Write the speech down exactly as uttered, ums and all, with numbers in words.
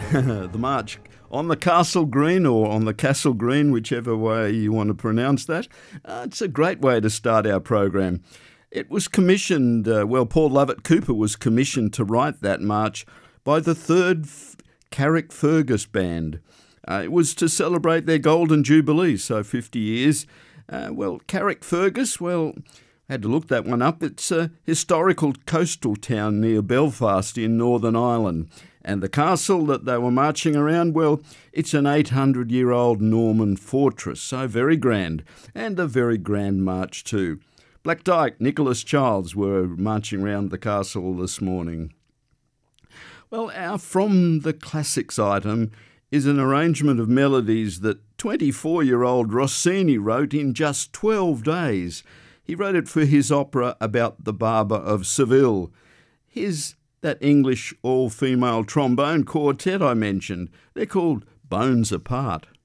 The march on the Castle Green, or on the Castle Green, whichever way you want to pronounce that. Uh, it's a great way to start our program. It was commissioned, uh, well, Paul Lovett-Cooper was commissioned to write that march by the third F- Carrickfergus Band. Uh, it was to celebrate their Golden Jubilee, so fifty years. Uh, well, Carrickfergus, well, I had to look that one up. It's a historical coastal town near Belfast in Northern Ireland. And the castle that they were marching around, well, it's an eight hundred year old Norman fortress, so very grand, and a very grand march too. Black Dyke, Nicholas Childs were marching around the castle this morning. Well, our From the Classics item is an arrangement of melodies that twenty-four year old Rossini wrote in just twelve days. He wrote it for his opera about the Barber of Seville. His That English all-female trombone quartet I mentioned, they're called Bones Apart.